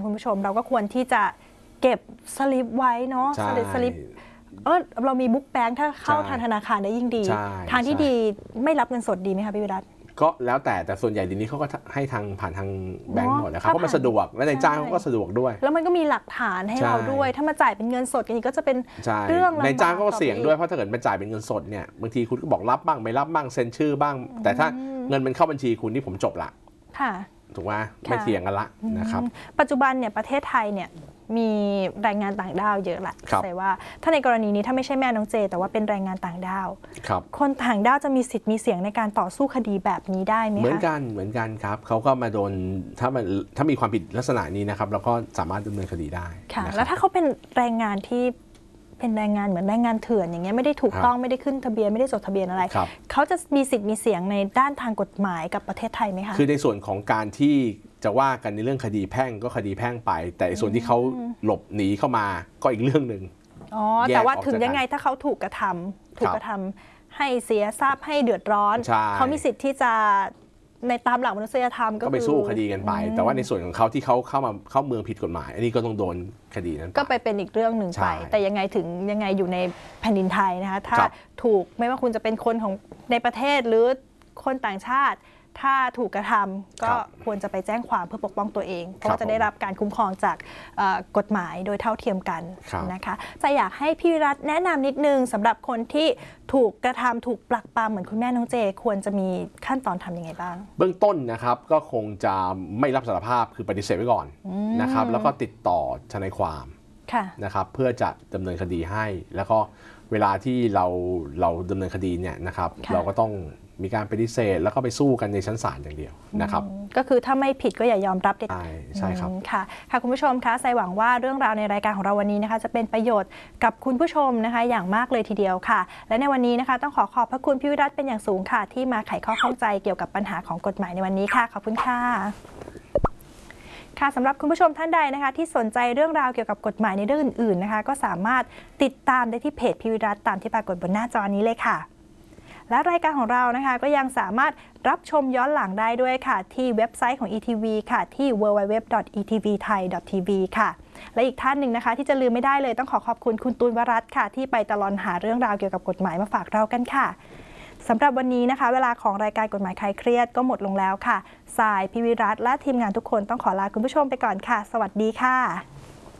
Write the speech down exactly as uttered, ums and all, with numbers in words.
นะคะคุณผู้ชมเราก็ควรที่จะเก็บสลิปไว้เนาะสลิปสลิปเออเรามีบุ๊กแบงค์ถ้าเข้าทางธนาคารได้ยิ่งดีทางที่ดีไม่รับเงินสดดีไหมคะพี่วิรัตก็แล้วแต่แต่ส่วนใหญ่เดี๋ยวนี้เขาก็ให้ทางผ่านทางแบงก์หมดแล้วครับเพราะมันสะดวกและในจ้างเขาก็สะดวกด้วยแล้วมันก็มีหลักฐานให้เราด้วยถ้ามาจ่ายเป็นเงินสดกันก็จะเป็นเรื่องในจ้างก็เสี่ยงด้วยเพราะถ้าเกิดมาจ่ายเป็นเงินสดเนี่ยบางทีคุณก็บอกรับบ้างไม่รับบ้างเซ็นชื่อบ้างแต่ถ้าเงินมันเข้าบัญชีคุณนี่ผมจบละถูกไหมไม่เสี่ยงกันละนะครับปัจจุบันเนี่ยประเทศไทยเนี่ยมีแรงงานต่างด้าวเยอะแหละแต่ว่าถ้าในกรณีนี้ถ้าไม่ใช่แม่น้องเจแต่ว่าเป็นแรงงานต่างด้าวคนต่างด้าวจะมีสิทธิ์มีเสียงในการต่อสู้คดีแบบนี้ได้ไหมคะเหมือนกันเหมือนกันครับเขาก็มาโดนถ้ามันถ้ามีความผิดลักษณะนี้นะครับเราก็สามารถดำเนินคดีได้ค่ะแล้วถ้าเขาเป็นแรงงานที่เป็นแรงงานเหมือนแรงงานเถื่อนอย่างเงี้ยไม่ได้ถูกต้องไม่ได้ขึ้นทะเบียนไม่ได้จดทะเบียนอะไรเขาจะมีสิทธิ์มีเสียงในด้านทางกฎหมายกับประเทศไทยไหมคะคือในส่วนของการที่จะว่ากันในเรื่องคดีแพ่งก็คดีแพ่งไปแต่ส่วนที่เขาหลบหนีเข้ามาก็อีกเรื่องหนึ่งอ๋อแต่ว่าถึงยังไงถ้าเขาถูกกระทำถูกกระทำให้เสียทรัพย์ให้เดือดร้อนเขามีสิทธิ์ที่จะในตามหลักมนุษยธรรมก็ไปสู้คดีกันไปแต่ว่าในส่วนของเขาที่เขาเข้ามาเข้าเมืองผิดกฎหมายอันนี้ก็ต้องโดนคดีนั้นก็ไปเป็นอีกเรื่องหนึ่งไปแต่ยังไงถึงยังไงอยู่ในแผ่นดินไทยนะคะถ้าถูกไม่ว่าคุณจะเป็นคนของในประเทศหรือคนต่างชาติถ้าถูกกระทำก็ควรจะไปแจ้งความเพื่อปกป้องตัวเองเพราะว่าจะได้รับการคุ้มครองจากกฎหมายโดยเท่าเทียมกันนะคะจะอยากให้พี่วิรัตแนะนำนิดนึงสำหรับคนที่ถูกกระทำถูกปลักปลำเหมือนคุณแม่น้องเจควรจะมีขั้นตอนทำยังไงบ้างเบื้องต้นนะครับก็คงจะไม่รับสารภาพคือปฏิเสธไว้ก่อนนะครับแล้วก็ติดต่อทนายความนะครับเพื่อจะดำเนินคดีให้แล้วก็เวลาที่เราเราดำเนินคดีเนี่ยนะครับเราก็ต้องมีการปฏิเสธแล้วก็ไปสู้กันในชั้นศาลอย่างเดียวนะครับก็คือถ้าไม่ผิดก็อย่ายอมรับเด็ดขาดใช่ครับค่ะค่ะคุณผู้ชมคะไซหวังว่าเรื่องราวในรายการของเราวันนี้นะคะจะเป็นประโยชน์กับคุณผู้ชมนะคะอย่างมากเลยทีเดียวค่ะและในวันนี้นะคะต้องขอขอบพระคุณพี่วิรัตเป็นอย่างสูงค่ะที่มาไขข้อข้องใจเกี่ยวกับปัญหาของกฎหมายในวันนี้ค่ะขอบคุณค่ะค่ะสำหรับคุณผู้ชมท่านใดนะคะที่สนใจเรื่องราวเกี่ยวกับกฎหมายในเรื่องอื่นๆนะคะก็สามารถติดตามได้ที่เพจพี่วิรัตตามที่ปรากฏบนหน้าจอนี้เลยค่ะและรายการของเรานะคะก็ยังสามารถรับชมย้อนหลังได้ด้วยค่ะที่เว็บไซต์ของ อี ที วี ค่ะที่ ดับเบิลยู ดับเบิลยู ดับเบิลยู ดอท อี ที วี ไทย ดอท ที วี ค่ะและอีกท่านหนึ่งนะคะที่จะลืมไม่ได้เลยต้องขอขอบคุณคุณตูนวรัตน์ค่ะที่ไปตลอดหาเรื่องราวเกี่ยวกับกฎหมายมาฝากเรากันค่ะสำหรับวันนี้นะคะเวลาของรายการกฎหมายคลายเครียดก็หมดลงแล้วค่ะสายพี่วิรัตน์และทีมงานทุกคนต้องขอลาคุณผู้ชมไปก่อนค่ะสวัสดีค่ะ